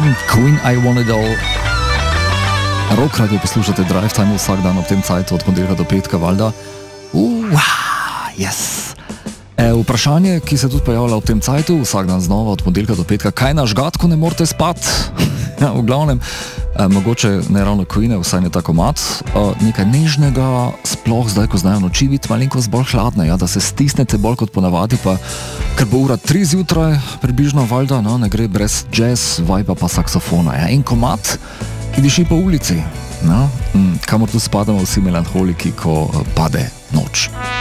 Queen, I Want It All. Rock radio poslušate Drive Time vsak dan ob tem cajtu od ponedeljka do petka, valjda. Yes. Vprašanje, ki se tudi pojavlja ob tem cajtu, vsak dan znova od ponedeljka do petka, kaj na žgatku ne morete spati? Ja, v glavnem, mogoče ne ravno Queen, vsaj ne tako mat, nekaj nežnega, sploh zdaj, ko znajo noči biti malenkost bolj hladne, ja, da se stisnete bolj kot ponavadi, pa ker bo ura 3 zjutraj, približno valjda, no, ne gre brez jazz, vajba pa saksofona, ja, en komad, ki diši po ulici, no, kamor tu spadamo vsi melanholiki, ko pade noč.